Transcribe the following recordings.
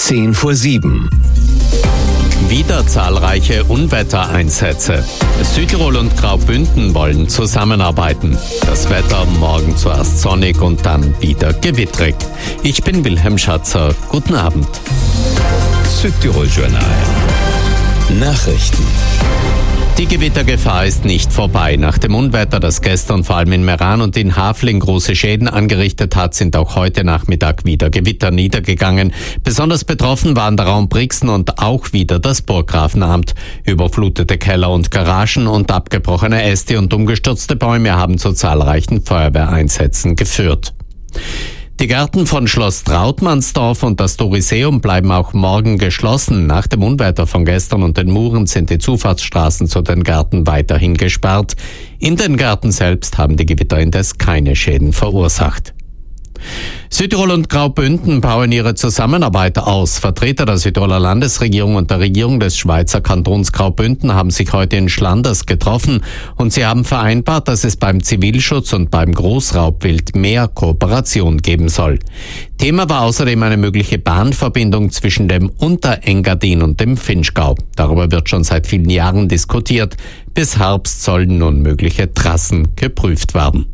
6:10. Wieder zahlreiche Unwettereinsätze. Südtirol und Graubünden wollen zusammenarbeiten. Das Wetter morgen zuerst sonnig und dann wieder gewittrig. Ich bin Wilhelm Schatzer. Guten Abend. Südtirol Journal. Nachrichten. Die Gewittergefahr ist nicht vorbei. Nach dem Unwetter, das gestern vor allem in Meran und in Hafling große Schäden angerichtet hat, sind auch heute Nachmittag wieder Gewitter niedergegangen. Besonders betroffen waren der Raum Brixen und auch wieder das Burggrafenamt. Überflutete Keller und Garagen und abgebrochene Äste und umgestürzte Bäume haben zu zahlreichen Feuerwehreinsätzen geführt. Die Gärten von Schloss Trautmannsdorf und das Doriseum bleiben auch morgen geschlossen. Nach dem Unwetter von gestern und den Muren sind die Zufahrtsstraßen zu den Gärten weiterhin gesperrt. In den Gärten selbst haben die Gewitter indes keine Schäden verursacht. Südtirol und Graubünden bauen ihre Zusammenarbeit aus. Vertreter der Südtiroler Landesregierung und der Regierung des Schweizer Kantons Graubünden haben sich heute in Schlanders getroffen und sie haben vereinbart, dass es beim Zivilschutz und beim Großraubwild mehr Kooperation geben soll. Thema war außerdem eine mögliche Bahnverbindung zwischen dem Unterengadin und dem Vinschgau. Darüber wird schon seit vielen Jahren diskutiert. Bis Herbst sollen nun mögliche Trassen geprüft werden.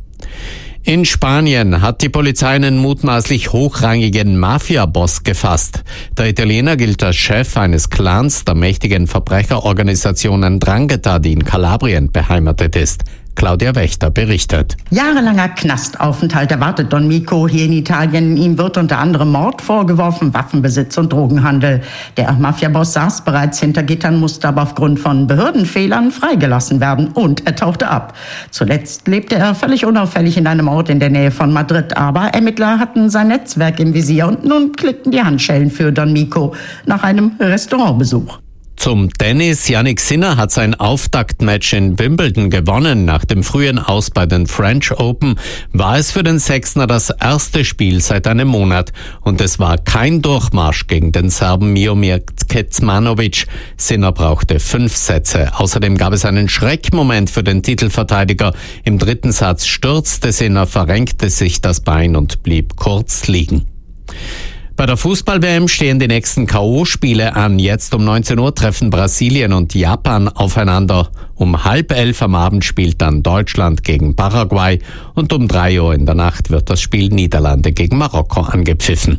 In Spanien hat die Polizei einen mutmaßlich hochrangigen Mafia-Boss gefasst. Der Italiener gilt als Chef eines Clans der mächtigen Verbrecherorganisation 'Ndrangheta, die in Kalabrien beheimatet ist. Claudia Wächter berichtet. Jahrelanger Knastaufenthalt erwartet Don Mico hier in Italien. Ihm wird unter anderem Mord vorgeworfen, Waffenbesitz und Drogenhandel. Der Mafiaboss saß bereits hinter Gittern, musste aber aufgrund von Behördenfehlern freigelassen werden und er tauchte ab. Zuletzt lebte er völlig unauffällig in einem Ort in der Nähe von Madrid. Aber Ermittler hatten sein Netzwerk im Visier und nun klickten die Handschellen für Don Mico nach einem Restaurantbesuch. Zum Tennis. Jannik Sinner hat sein Auftaktmatch in Wimbledon gewonnen. Nach dem frühen Aus bei den French Open war es für den Sechsner das erste Spiel seit einem Monat. Und es war kein Durchmarsch gegen den Serben Miomir Kecmanovic. Sinner brauchte 5 Sätze. Außerdem gab es einen Schreckmoment für den Titelverteidiger. Im dritten Satz stürzte Sinner, verrenkte sich das Bein und blieb kurz liegen. Bei der Fußball-WM stehen die nächsten K.O.-Spiele an. Jetzt um 19 Uhr treffen Brasilien und Japan aufeinander. Um 10:30 am Abend spielt dann Deutschland gegen Paraguay und um 3 Uhr in der Nacht wird das Spiel Niederlande gegen Marokko angepfiffen.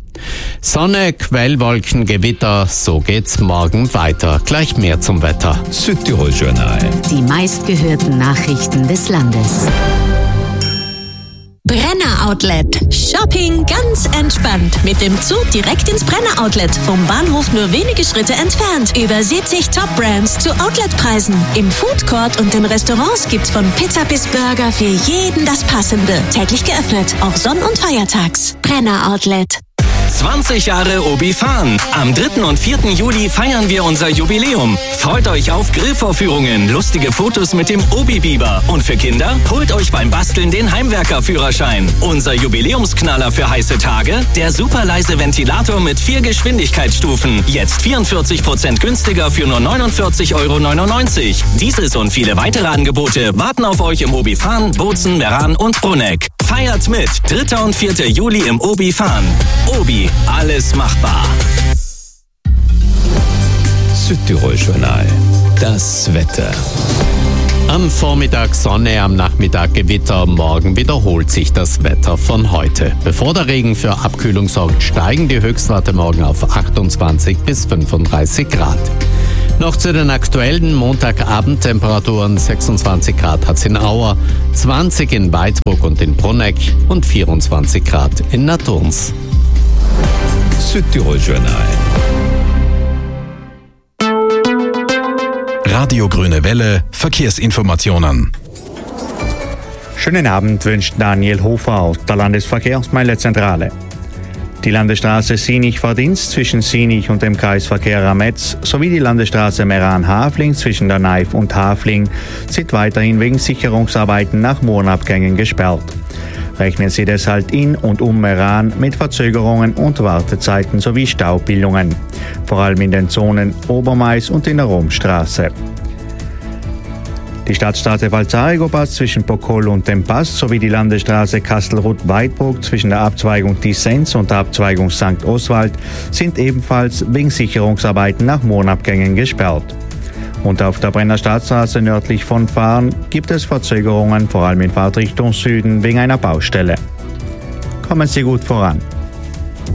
Sonne, Quellwolken, Gewitter, so geht's morgen weiter. Gleich mehr zum Wetter. Südtirol Journal. Die meistgehörten Nachrichten des Landes. Brenner Outlet. Shopping ganz entspannt. Mit dem Zug direkt ins Brenner Outlet. Vom Bahnhof nur wenige Schritte entfernt. Über 70 Top-Brands zu Outletpreisen. Im Food Court und den Restaurants gibt's von Pizza bis Burger für jeden das Passende. Täglich geöffnet, auch Sonn- und Feiertags. Brenner Outlet. 20 Jahre Obi Farn. Am 3. und 4. Juli feiern wir unser Jubiläum. Freut euch auf Grillvorführungen, lustige Fotos mit dem Obi-Biber. Und für Kinder, holt euch beim Basteln den Heimwerkerführerschein. Unser Jubiläumsknaller für heiße Tage, der super leise Ventilator mit 4 Geschwindigkeitsstufen. Jetzt 44% günstiger für nur 49,99 €. Dieses und viele weitere Angebote warten auf euch im Obi Farn, Bozen, Meran und Bruneck. Feiert mit 3. und 4. Juli im Obi Farn. Obi, alles machbar. Südtirol Journal. Das Wetter. Am Vormittag Sonne, am Nachmittag Gewitter, morgen wiederholt sich das Wetter von heute. Bevor der Regen für Abkühlung sorgt, steigen die Höchstwerte morgen auf 28 bis 35 Grad. Noch zu den aktuellen Montagabendtemperaturen. 26 Grad hat's in Auer, 20 in Weitbruck und in Bruneck und 24 Grad in Naturns. Südtirol Journal. Radio Grüne Welle, Verkehrsinformationen. Schönen Abend wünscht Daniel Hofer aus der Landesverkehrsmeilezentrale. Die Landesstraße Sinich-Verdienst zwischen Sinich und dem Kreisverkehr Rametz sowie die Landesstraße Meran-Hafling zwischen der Naif und Hafling sind weiterhin wegen Sicherungsarbeiten nach Mohrenabgängen gesperrt. Rechnen Sie deshalb in und um Meran mit Verzögerungen und Wartezeiten sowie Staubildungen, vor allem in den Zonen Obermais und in der Romstraße. Die Stadtstraße Valzarigo-Pass zwischen Poccol und dem Pass sowie die Landesstraße Kastelruth-Weidbruck zwischen der Abzweigung Disenz und der Abzweigung St. Oswald sind ebenfalls wegen Sicherungsarbeiten nach Mondabgängen gesperrt. Und auf der Brenner Stadtstraße nördlich von Fahren gibt es Verzögerungen, vor allem in Fahrtrichtung Süden, wegen einer Baustelle. Kommen Sie gut voran.